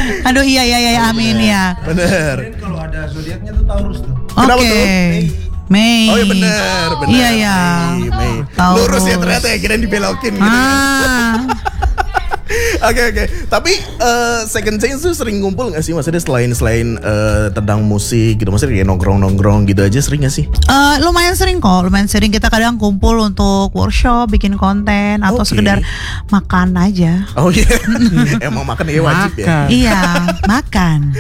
Aduh iya amin ya. Bener. Kalau ada zodiaknya tuh Taurus tuh. Kenapa Oke. tuh? Mei. Oh iya bener. Iya ya. Mei. Taurus. Lurus ya ternyata ya, kirain dibelokin gitu. Oke. Tapi Second Change tuh sering ngumpul gak sih? Maksudnya selain tentang musik gitu, maksudnya kayak nongkrong aja sering gak sih? Lumayan sering kok. Kita kadang kumpul untuk workshop, bikin konten atau Oke. sekedar makan aja. Oh iya. Emang makan ya wajib ya. Iya, makan.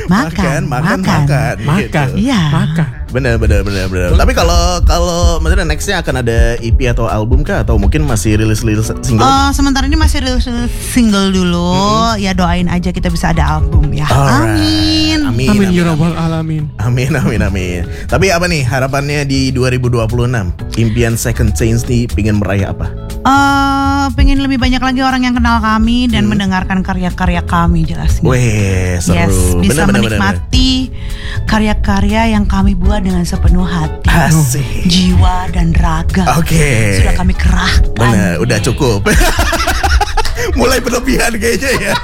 Gitu. Iya. Bener. Tapi kalau maksudnya nextnya akan ada EP atau album kah? Atau mungkin masih rilis single? Sementara ini masih rilis single dulu. Ya doain aja kita bisa ada album ya. Alright. Amin ya rabbal alamin. Amin. Tapi apa nih harapannya di 2026? Impian Second Change nih pingin meraih apa? Pengen lebih banyak lagi orang yang kenal kami dan mendengarkan karya-karya kami jelasnya. Weh, seru. Yes, bisa Bener. menikmati karya-karya yang kami buat dengan sepenuh hati, Asik. jiwa dan raga. Oke. Sudah kami kerahkan. Bener, udah cukup. Mulai berlebihan kayaknya ya.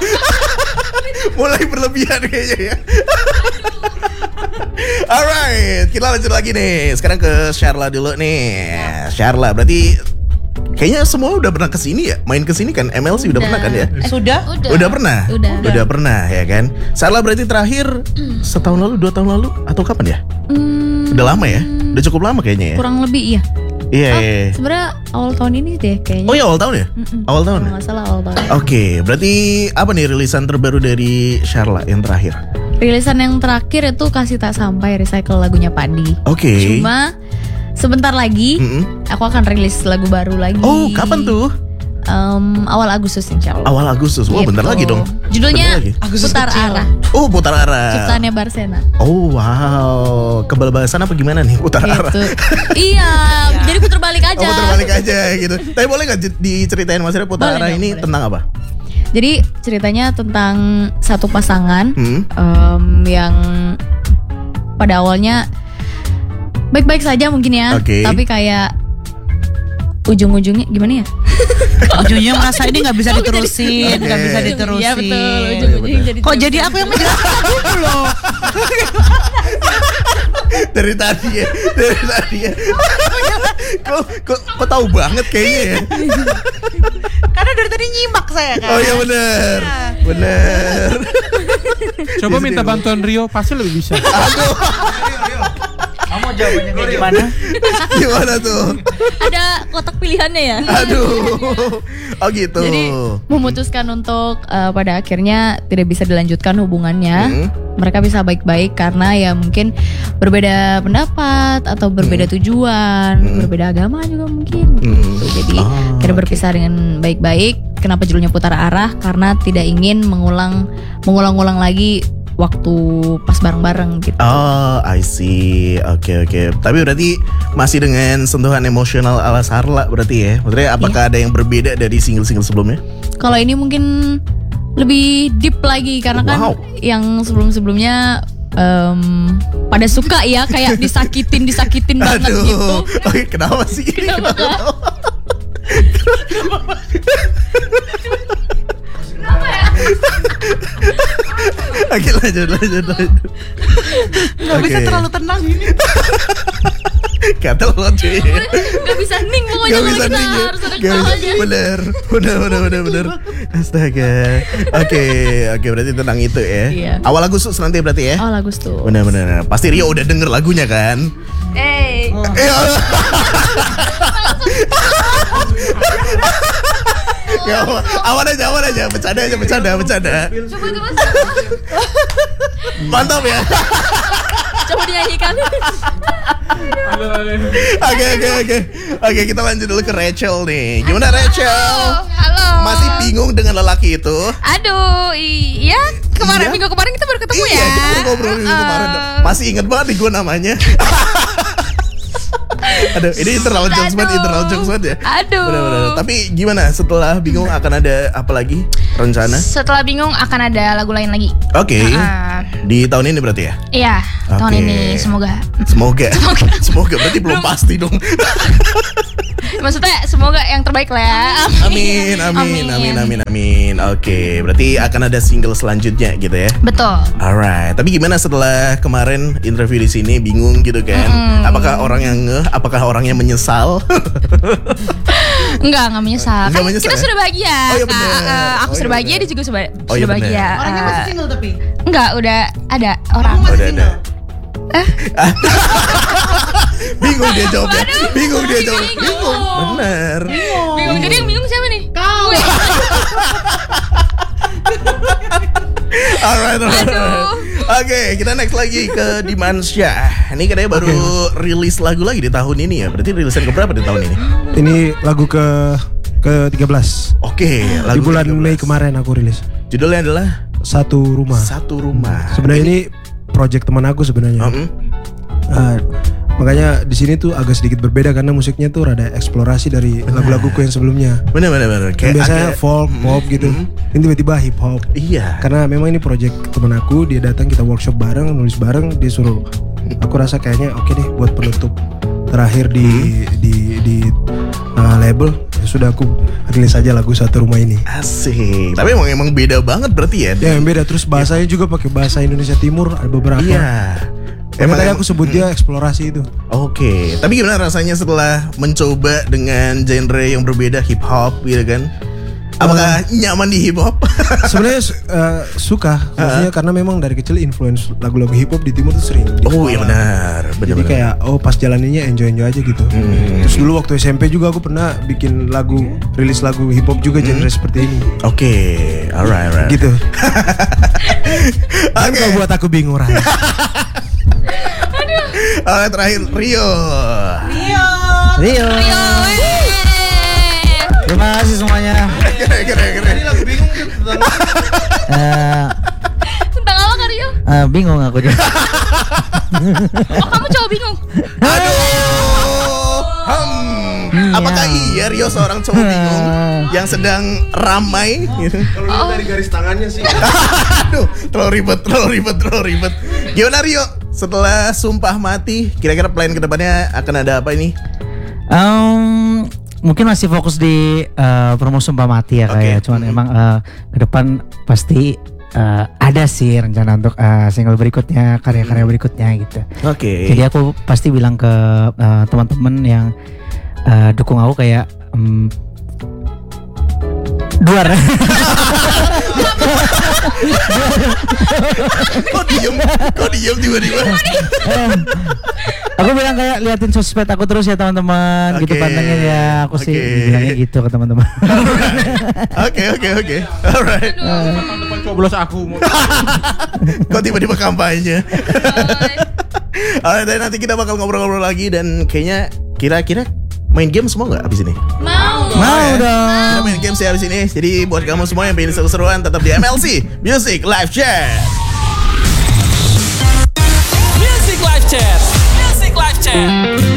Alright, kita lanjut lagi nih. Sekarang ke Sharla dulu nih. Sharla, berarti kayaknya semua udah pernah kesini ya? Main kesini kan? MLC udah pernah kan ya? Sudah? Udah pernah? Udah. Pernah ya kan? Sharla berarti terakhir setahun lalu, 2 tahun lalu atau kapan ya? Udah lama ya? Udah cukup lama kayaknya ya? Kurang lebih iya. Iya. Sebenarnya awal tahun ini deh kayaknya. Oh ya awal tahun ya? Awal tahun. Kalau nggak salah awal tahun. Oke, berarti apa nih rilisan terbaru dari Sharla yang terakhir? Rilisan yang terakhir itu Kasih Tak Sampai, recycle lagunya Padi. Oke. Cuma sebentar lagi aku akan rilis lagu baru lagi. Oh, kapan tuh? Awal Agustus insya Allah. Awal Agustus. Wah, bentar lagi dong. Judulnya Bentar lagi. Putar Arah. Oh, Putar Arah. Ciptaannya Barsena. Oh, wow. Kebal-balasan apa gimana nih Putar Arah? Gitu. Iya, jadi putar balik aja. Oh, putar balik aja gitu. Tapi boleh gak diceritain maksudnya Putar Arah ini boleh. tentang apa? Jadi ceritanya tentang satu pasangan yang pada awalnya baik-baik saja mungkin ya, Oke. tapi kayak ujung-ujungnya gimana ya? Ujungnya merasa ini nggak bisa diterusin, nggak bisa diterusin. Iya betul, ujung-ujungnya jadi. Kok jadi aku yang menjelaskan dulu loh? Dari tadi ya. Kok tahu banget kayaknya ya? Karena dari tadi nyimak saya kan. Oh iya bener. Coba minta bantuan Rio, pasti lebih bisa. Aduh. Kamu jawabannya kayak gimana? Gimana tuh? Ada kotak pilihannya ya. Aduh. Oh gitu. Jadi memutuskan untuk pada akhirnya tidak bisa dilanjutkan hubungannya. Mereka bisa baik-baik karena ya mungkin berbeda pendapat atau berbeda tujuan, berbeda agama juga mungkin. Gitu. Jadi akhirnya berpisah dengan baik-baik. Kenapa judulnya Putar Arah? Karena tidak ingin mengulang-ulang lagi waktu pas bareng-bareng gitu. Oh, I see. Oke. Tapi berarti masih dengan sentuhan emosional ala Sharla berarti ya? Maksudnya apakah ada yang berbeda dari single-single sebelumnya? Kalau ini mungkin lebih deep lagi karena kan yang sebelum-sebelumnya pada suka ya kayak disakitin banget Aduh. gitu. Oke, kenapa sih? Kenapa? Oke, lanjut. Nggak bisa terlalu tenang ini. Gatel banget cuy. Gak bisa ning pokoknya Gak kalau bisa kita nih. harus ada ketawanya. Bener. Astaga. Oke, berarti tentang itu ya. Iya. Awal Agustus nanti berarti ya. Oh Agustus. Bener. Pasti Rio udah denger lagunya kan? Ya, awan aja, bercanda. Coba Mantap ya. coba dinyanyikan. Oke, kita lanjut dulu ke Rachel nih. Gimana Rachel? Halo. Masih bingung dengan lelaki itu? Aduh, iya. Iya? Minggu kemarin kita baru ketemu ya. Iya, kita ngobrol minggu kemarin. Masih inget banget nih gue namanya. Aduh, ini internal jokes banget ya. Aduh. Bener. Tapi gimana setelah bingung akan ada apa lagi rencana? Setelah bingung akan ada lagu lain lagi. Oke. Di tahun ini berarti ya? Iya, tahun Oke. ini semoga. Semoga berarti belum pasti dong. Maksudnya semoga yang terbaik lah ya. Amin. Oke, berarti akan ada single selanjutnya gitu ya. Betul. Alright, tapi gimana setelah kemarin interview di sini bingung gitu kan? Apakah orang yang apakah orang yang menyesal? Enggak menyesal. Enggak Kan menyesal kita ya? sudah bahagia. Oh, iya Kak. bener. Aku Oh, sudah iya bahagia, bener. dia juga sudah Oh, iya bener. bahagia. Orangnya masih single tapi. Enggak, udah ada orang. Kamu masih Udah single. Bingung dia jawabnya. Bingung dia jawab. Bingung. Bingung. Bener. Bingung. Jadi yang bingung siapa nih? Kau. Alright. Oke, kita next lagi ke Dimansyah. Ini katanya baru rilis lagu lagi di tahun ini ya. Berarti rilisan keberapa di tahun ini? Ini lagu ke-13. Oke, Di lagu bulan 13. Mei kemarin aku rilis. Judulnya adalah Satu Rumah. Satu Rumah. Sebenarnya ini project teman aku sebenarnya. Makanya di sini tuh agak sedikit berbeda karena musiknya tuh rada eksplorasi dari lagu-laguku yang sebelumnya. Bener. Yang biasanya folk, pop gitu. Ini tiba-tiba hip hop. Iya. Karena memang ini project teman aku, dia datang kita workshop bareng, nulis bareng, dia suruh. Aku rasa kayaknya oke deh buat penutup terakhir di label. Ya sudah aku rilis aja lagu Satu Rumah ini. Asik. Tapi emang beda banget berarti ya. Ya yang beda, terus bahasanya juga pakai bahasa Indonesia Timur, ada beberapa. Iya. Emang tadi aku sebut dia eksplorasi itu. Oke, tapi gimana rasanya setelah mencoba dengan genre yang berbeda hip hop gitu kan? Apakah nyaman di hip hop? Sebenarnya suka, maksudnya karena memang dari kecil influence lagu-lagu hip hop di timur tuh sering. di Oh iya sekolah. benar, Jadi kayak pas jalaninnya enjoy aja gitu. Terus dulu waktu SMP juga aku pernah bikin rilis lagu hip hop juga genre seperti ini. Oke, alright. Gitu. Kan kalau buat aku bingung Ray. Alright, terakhir Rio. Rio. Terima kasih semuanya. Keren. lagu bingung tentang Tentang apa Kak Rio? Bingung aku juga. Oh, kamu cowok bingung. Aduh. Apakah iya Rio seorang cowok bingung yang sedang ramai? Gitu? kalau dari garis tangannya sih. Aduh, terlalu ribet. Gimana Rio? Setelah Sumpah Mati, kira-kira plan kedepannya akan ada apa ini? Mungkin masih fokus di promo Sumpah Mati ya kayak. Cuman emang ke depan pasti ada sih rencana untuk single berikutnya, karya-karya berikutnya gitu. Oke. Jadi aku pasti bilang ke teman-teman yang dukung aku kayak Duar. Kok diem tiba-tiba? Aku bilang kayak liatin sosmed aku terus ya teman-teman gitu, Oke. pantengin ya. Aku sih Oke. bilangnya gitu ke teman-teman. Oke. Alright. Depan coblos aku. Kok tiba-tiba kampanye? Alright, dan nanti kita bakal ngobrol-ngobrol lagi dan kayaknya kira-kira main game semua nggak abis ini? Mau. Mau dong. Kita main game sih abis ini. Jadi buat kamu semua yang pengen seru-seruan tetap di MLC Music Live Chat. Music Live Chat.